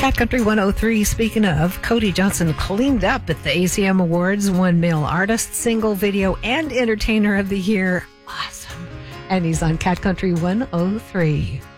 Cat Country 103, speaking of, Cody Johnson cleaned up at the ACM Awards, won Male Artist, Single, Video, and Entertainer of the Year. Awesome. And he's on Cat Country 103.